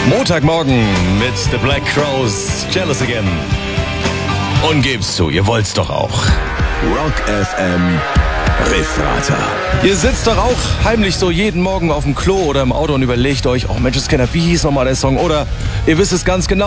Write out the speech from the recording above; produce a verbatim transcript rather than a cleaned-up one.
Montagmorgen mit The Black Crowes, Jealous Again. Und gebt's zu, ihr wollt's doch auch. Rock F M Refrater. Ihr sitzt doch auch heimlich so jeden Morgen auf dem Klo oder im Auto und überlegt euch, oh Mensch, Scanner, wie hieß nochmal der Song? Oder ihr wisst es ganz genau.